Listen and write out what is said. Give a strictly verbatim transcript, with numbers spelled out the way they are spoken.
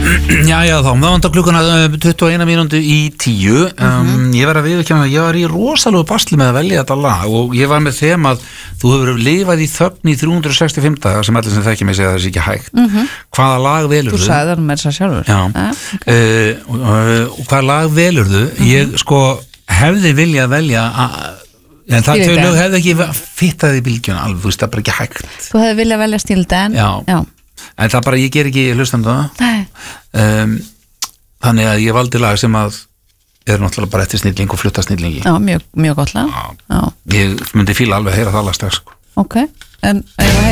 Já, já, þá, það vantar klukkuna tuttugu og eina mínútu í tíu um, mm-hmm. Ég var að viðurkenna, ég var í rosalegu basli með að velja þetta lag og ég var með þeim að þú hefur lifað í þögn í þrjú hundruð sextíu og fimm daga sem allir sem þekki mig segja það er ekki hægt mm-hmm. Hvaða lag velurðu? Þú sagði það með þess að sjálfur Já, ah, okay. uh, uh, og hvaða lag velurðu? Mm-hmm. Ég sko hefði viljað velja að en það þau lög hefði ekki fittað í bylgjuna alveg, þú veist, það er bara ekki hægt Þú hefði viljað velja Steely Dan Já, Já. En það bara, ég ger ekki hlustandi um, þannig að ég valdi lag sem að er náttúrulega bara eftir snilling og flutta snillingi Já, mjög, mjög gott lag Já. Ég myndi fíla alveg að heyra það lag strax Ok, en ef að